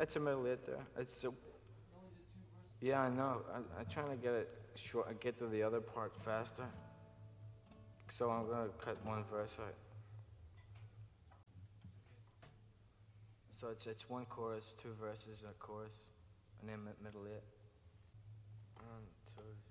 That's a middle hit there. It's a, yeah, I know. I'm trying to get it short. Get to the other part faster. So I'm gonna cut one verse out. So it's one chorus, two verses, a chorus, and then middle hit. One, two.